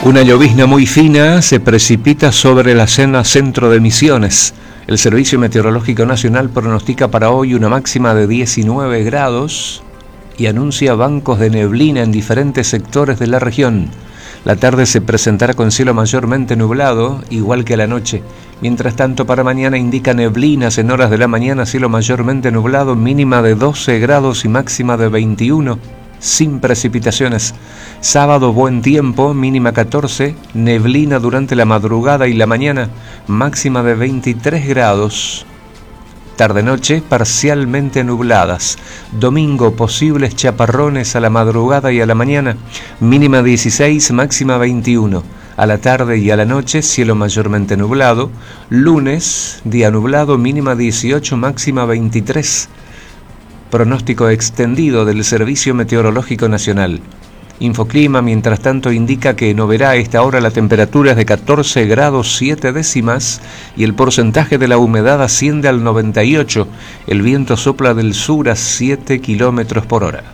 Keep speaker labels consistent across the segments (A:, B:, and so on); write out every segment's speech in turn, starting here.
A: Una llovizna muy fina se precipita sobre la zona centro de Misiones. El Servicio Meteorológico Nacional pronostica para hoy una máxima de 19 grados y anuncia bancos de neblina en diferentes sectores de la región. La tarde se presentará con cielo mayormente nublado, igual que la noche. Mientras tanto, para mañana indica neblinas en horas de la mañana, cielo mayormente nublado, mínima de 12 grados y máxima de 21, sin precipitaciones. Sábado, buen tiempo, mínima 14, neblina durante la madrugada y la mañana, máxima de 23 grados. Tarde-noche, parcialmente nubladas. Domingo, posibles chaparrones a la madrugada y a la mañana, mínima 16, máxima 21. A la tarde y a la noche, cielo mayormente nublado. Lunes, día nublado, mínima 18, máxima 23. Pronóstico extendido del Servicio Meteorológico Nacional. Infoclima, mientras tanto, indica que en Oberá a esta hora la temperatura es de 14 grados 7 décimas y el porcentaje de la humedad asciende al 98. El viento sopla del sur a 7 kilómetros por hora.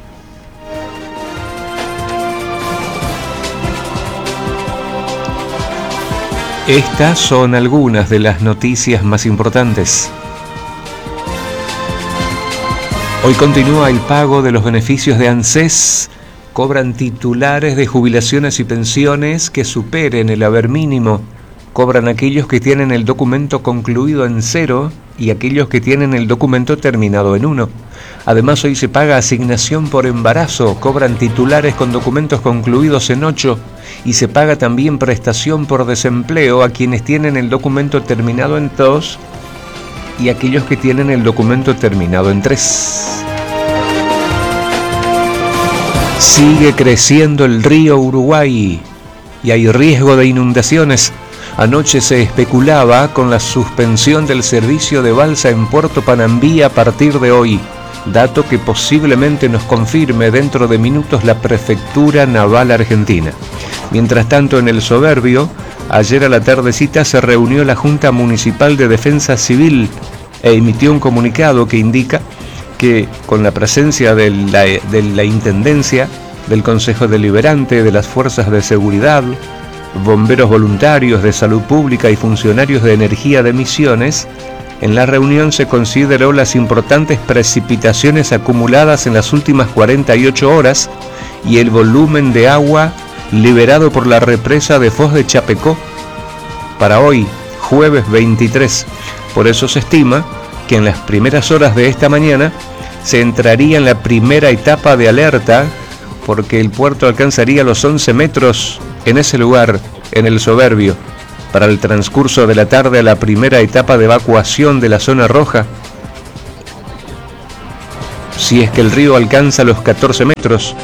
A: Estas son algunas de las noticias más importantes. Hoy continúa el pago de los beneficios de ANSES. Cobran titulares de jubilaciones y pensiones que superen el haber mínimo. Cobran aquellos que tienen el documento concluido en 0 y aquellos que tienen el documento terminado en 1. Además, hoy se paga asignación por embarazo. Cobran titulares con documentos concluidos en 8 y se paga también prestación por desempleo a quienes tienen el documento terminado en 2 y aquellos que tienen el documento terminado en 3. Sigue creciendo el río Uruguay y hay riesgo de inundaciones. Anoche se especulaba con la suspensión del servicio de balsa en Puerto Panambí a partir de hoy, dato que posiblemente nos confirme dentro de minutos la Prefectura Naval Argentina. Mientras tanto, en el Soberbio, ayer a la tardecita se reunió la Junta Municipal de Defensa Civil e emitió un comunicado que indica que con la presencia de la Intendencia, del Consejo Deliberante, de las Fuerzas de Seguridad, bomberos voluntarios de Salud Pública y funcionarios de Energía de Misiones, en la reunión se consideró las importantes precipitaciones acumuladas en las últimas 48 horas y el volumen de agua liberado por la represa de Foz de Chapecó para hoy, jueves 23. Por eso se estima que en las primeras horas de esta mañana se entraría en la primera etapa de alerta, porque el puerto alcanzaría los 11 metros en ese lugar, en el Soberbio. Para el transcurso de la tarde, la primera etapa de evacuación de la zona roja, si es que el río alcanza los 14 metros.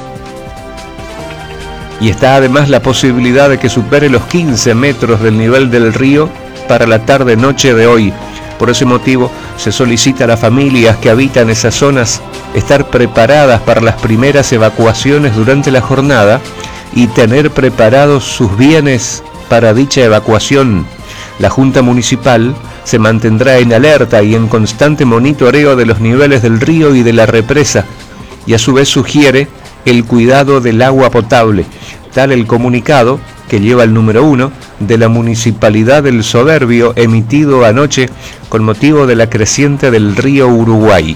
A: Y está además la posibilidad de que supere los 15 metros del nivel del río para la tarde-noche de hoy. Por ese motivo, se solicita a las familias que habitan esas zonas estar preparadas para las primeras evacuaciones durante la jornada y tener preparados sus bienes para dicha evacuación. La Junta Municipal se mantendrá en alerta y en constante monitoreo de los niveles del río y de la represa, y a su vez sugiere el cuidado del agua potable. Tal el comunicado, que lleva el número 1, de la Municipalidad del Soberbio, emitido anoche con motivo de la creciente del río Uruguay.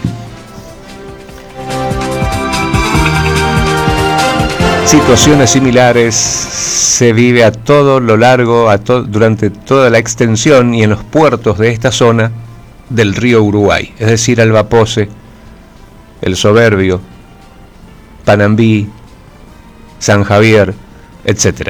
A: Situaciones similares se vive a todo lo largo, durante toda la extensión y en los puertos de esta zona del río Uruguay, es decir, Albapose, el Soberbio, Panambí, San Javier, etc.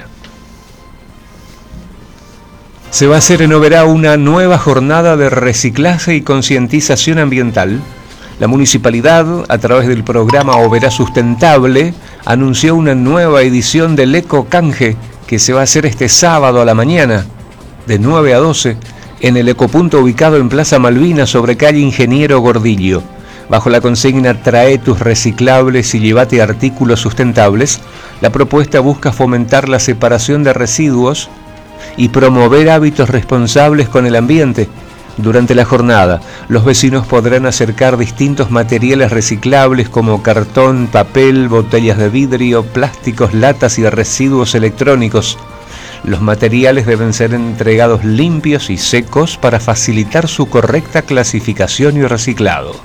A: Se va a hacer en Oberá una nueva jornada de reciclaje y concientización ambiental. La municipalidad, a través del programa Oberá Sustentable, anunció una nueva edición del Eco Canje que se va a hacer este sábado a la mañana, de 9 a 12, en el ecopunto ubicado en Plaza Malvinas sobre calle Ingeniero Gordillo. Bajo la consigna "Trae tus reciclables y llévate artículos sustentables", la propuesta busca fomentar la separación de residuos y promover hábitos responsables con el ambiente. Durante la jornada, los vecinos podrán acercar distintos materiales reciclables como cartón, papel, botellas de vidrio, plásticos, latas y residuos electrónicos. Los materiales deben ser entregados limpios y secos para facilitar su correcta clasificación y reciclado.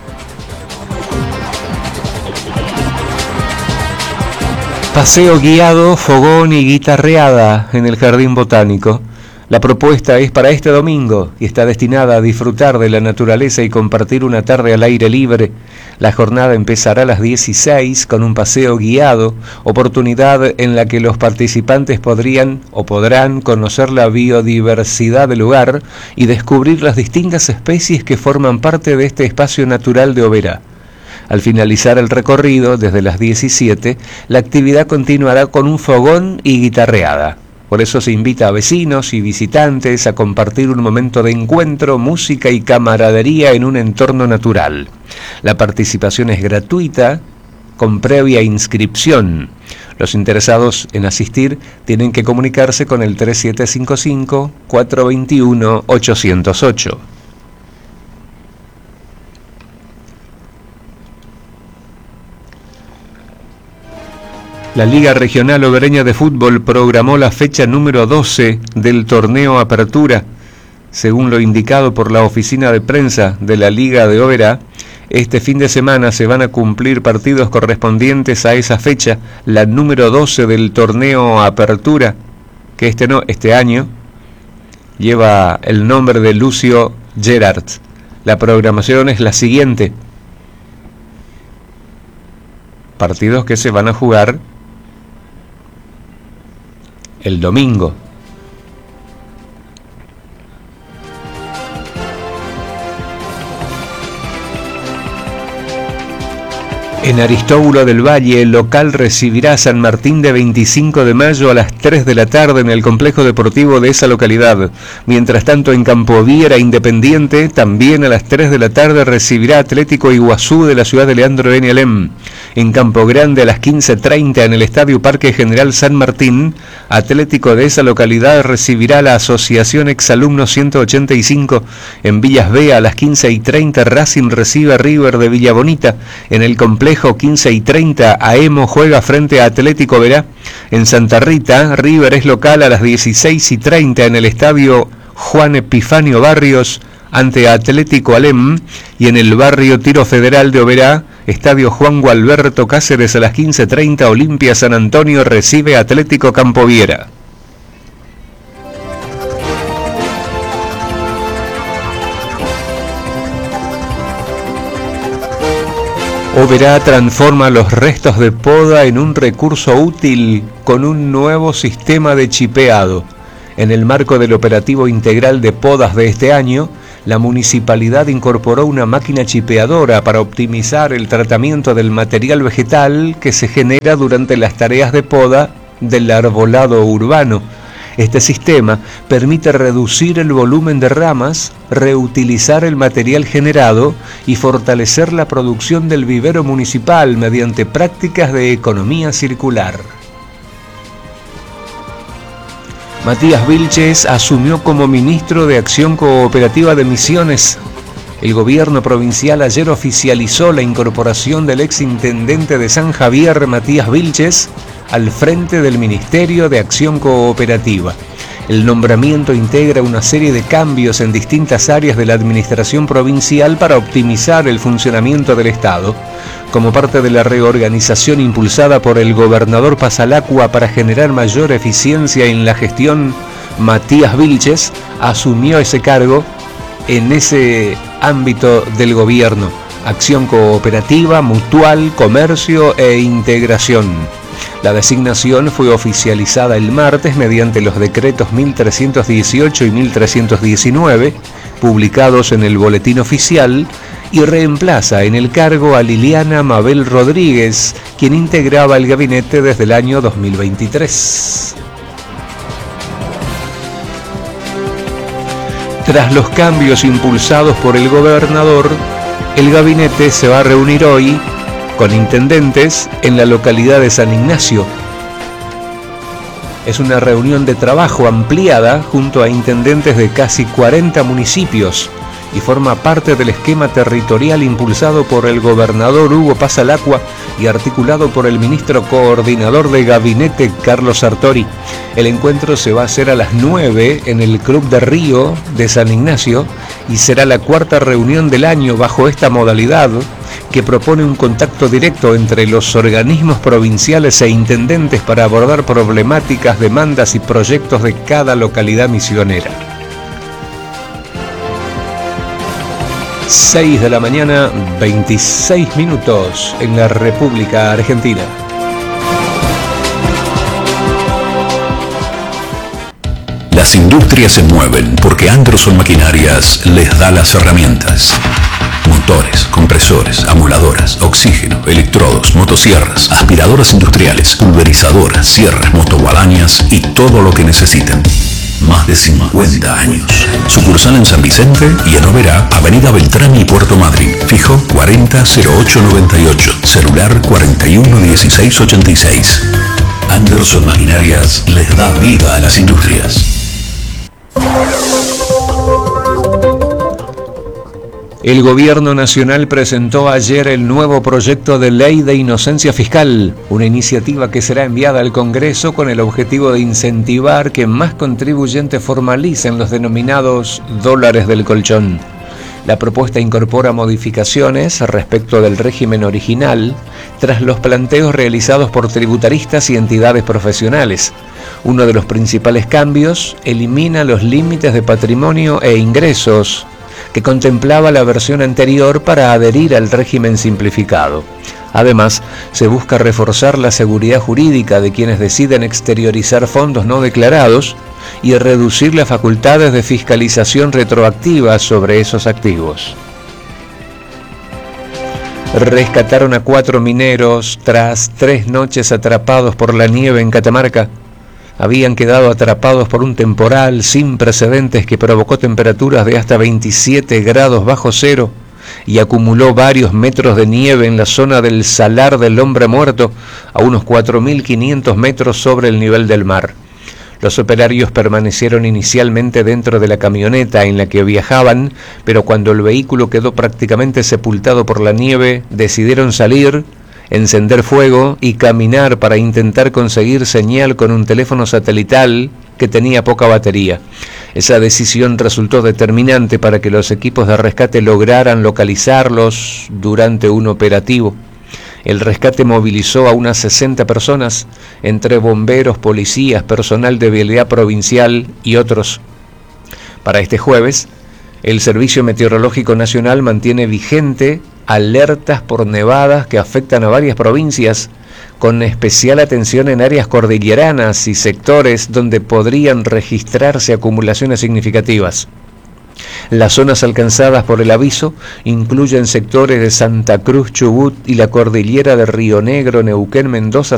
A: Paseo guiado, fogón y guitarreada en el Jardín Botánico. La propuesta es para este domingo y está destinada a disfrutar de la naturaleza y compartir una tarde al aire libre. La jornada empezará a las 16 con un paseo guiado, oportunidad en la que los participantes podrán conocer la biodiversidad del lugar y descubrir las distintas especies que forman parte de este espacio natural de Oberá. Al finalizar el recorrido, desde las 17, la actividad continuará con un fogón y guitarreada. Por eso se invita a vecinos y visitantes a compartir un momento de encuentro, música y camaradería en un entorno natural. La participación es gratuita, con previa inscripción. Los interesados en asistir tienen que comunicarse con el 3755-421-808. La Liga Regional Obereña de Fútbol programó la fecha número 12 del torneo Apertura. Según lo indicado por la oficina de prensa de la Liga de Oberá, este fin de semana se van a cumplir partidos correspondientes a esa fecha, la número 12 del torneo Apertura, que este año lleva el nombre de Lucio Gerard. La programación es la siguiente: partidos que se van a jugar el domingo. En Aristóbulo del Valle, el local recibirá a San Martín de 25 de mayo a las 3 de la tarde en el complejo deportivo de esa localidad. Mientras tanto, en Campoviera Independiente, también a las 3 de la tarde recibirá Atlético Iguazú de la ciudad de Leandro N. Alem. En Campo Grande, a las 15:30 en el Estadio Parque General San Martín, Atlético de esa localidad recibirá a la Asociación Exalumnos 185. En Villas Bea, a las 15:30, Racing recibe a River de Villa Bonita. En el complejo 15:30, Aemo juega frente a Atlético Oberá. En Santa Rita, River es local a las 16:30 en el Estadio Juan Epifanio Barrios ante Atlético Alem. Y en el barrio Tiro Federal de Oberá, Estadio Juan Gualberto Cáceres a las 15:30, Olimpia San Antonio recibe a Atlético Campoviera. Oberá transforma los restos de poda en un recurso útil con un nuevo sistema de chipeado. En el marco del operativo integral de podas de este año, la municipalidad incorporó una máquina chipeadora para optimizar el tratamiento del material vegetal que se genera durante las tareas de poda del arbolado urbano. Este sistema permite reducir el volumen de ramas, reutilizar el material generado y fortalecer la producción del vivero municipal mediante prácticas de economía circular. Matías Vilches asumió como ministro de Acción Cooperativa de Misiones. El gobierno provincial ayer oficializó la incorporación del exintendente de San Javier, Matías Vilches, al frente del Ministerio de Acción Cooperativa. El nombramiento integra una serie de cambios en distintas áreas de la administración provincial para optimizar el funcionamiento del Estado. Como parte de la reorganización impulsada por el gobernador Pasalacua para generar mayor eficiencia en la gestión, Matías Vilches asumió ese cargo en ese ámbito del gobierno: acción cooperativa, mutual, comercio e integración. La designación fue oficializada el martes mediante los decretos 1318 y 1319, publicados en el Boletín Oficial, y reemplaza en el cargo a Liliana Mabel Rodríguez, quien integraba el gabinete desde el año 2023. Tras los cambios impulsados por el gobernador, el gabinete se va a reunir hoy con intendentes en la localidad de San Ignacio. Es una reunión de trabajo ampliada junto a intendentes de casi 40 municipios y forma parte del esquema territorial impulsado por el gobernador Hugo Pasalacqua y articulado por el ministro coordinador de gabinete Carlos Sartori. El encuentro se va a hacer a las 9 en el Club de Río de San Ignacio y será la cuarta reunión del año bajo esta modalidad que propone un contacto directo entre los organismos provinciales e intendentes para abordar problemáticas, demandas y proyectos de cada localidad misionera. 6 de la mañana, 26 minutos en la República Argentina.
B: Las industrias se mueven porque Anderson Maquinarias les da las herramientas. Motores, compresores, amoladoras, oxígeno, electrodos, motosierras, aspiradoras industriales, pulverizadoras, sierras, motoguadañas y todo lo que necesiten. Más de 50 años. Sucursal en San Vicente y en Oberá, Avenida Beltrán y Puerto Madryn. Fijo 400898. Celular 411686. Anderson Maquinarias les da vida a las industrias.
A: El Gobierno Nacional presentó ayer el nuevo proyecto de ley de inocencia fiscal, una iniciativa que será enviada al Congreso con el objetivo de incentivar que más contribuyentes formalicen los denominados dólares del colchón. La propuesta incorpora modificaciones respecto del régimen original tras los planteos realizados por tributaristas y entidades profesionales. Uno de los principales cambios elimina los límites de patrimonio e ingresos que contemplaba la versión anterior para adherir al régimen simplificado. Además, se busca reforzar la seguridad jurídica de quienes deciden exteriorizar fondos no declarados y reducir las facultades de fiscalización retroactiva sobre esos activos. Rescataron a 4 mineros tras 3 noches atrapados por la nieve en Catamarca. Habían quedado atrapados por un temporal sin precedentes que provocó temperaturas de hasta 27 grados bajo cero y acumuló varios metros de nieve en la zona del Salar del Hombre Muerto, a unos 4.500 metros sobre el nivel del mar. Los operarios permanecieron inicialmente dentro de la camioneta en la que viajaban, pero cuando el vehículo quedó prácticamente sepultado por la nieve, decidieron salir, encender fuego y caminar para intentar conseguir señal con un teléfono satelital que tenía poca batería. Esa decisión resultó determinante para que los equipos de rescate lograran localizarlos durante un operativo. El rescate movilizó a unas 60 personas, entre bomberos, policías, personal de vialidad provincial y otros. Para este jueves, el Servicio Meteorológico Nacional mantiene vigente alertas por nevadas que afectan a varias provincias, con especial atención en áreas cordilleranas y sectores donde podrían registrarse acumulaciones significativas. Las zonas alcanzadas por el aviso incluyen sectores de Santa Cruz, Chubut y la cordillera de Río Negro, Neuquén, Mendoza,